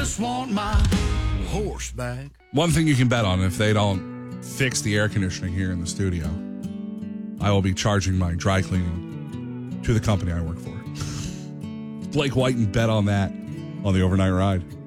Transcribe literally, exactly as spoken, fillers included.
Just want my horse back. One thing you can bet on, if they don't fix the air conditioning here in the studio, I will be charging my dry cleaning to the company I work for. Blake White and bet on that on the overnight ride.